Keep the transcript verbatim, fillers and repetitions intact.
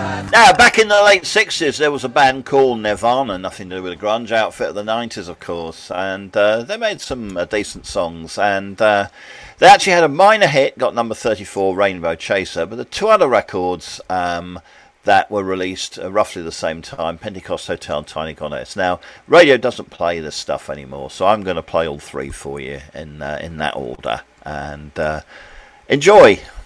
Now, back in the late sixties, there was a band called Nirvana, nothing to do with a grunge outfit of the nineties, of course, and uh, they made some uh, decent songs, and uh, they actually had a minor hit, got number thirty-four, Rainbow Chaser, but the two other records um, that were released uh, roughly the same time, Pentecost Hotel and Tiny Cornets. Now, radio doesn't play this stuff anymore, so I'm going to play all three for you in, uh, in that order, and uh, enjoy.